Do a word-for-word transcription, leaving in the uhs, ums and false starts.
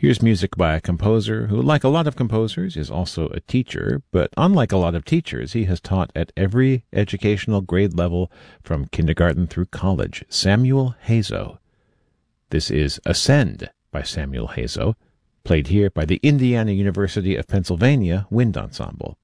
Here's music by a composer who, like a lot of composers, is also a teacher, but unlike a lot of teachers, he has taught at every educational grade level from kindergarten through college. Samuel Hazo. This is Ascend by Samuel Hazo, played here by the Indiana University of Pennsylvania Wind Ensemble.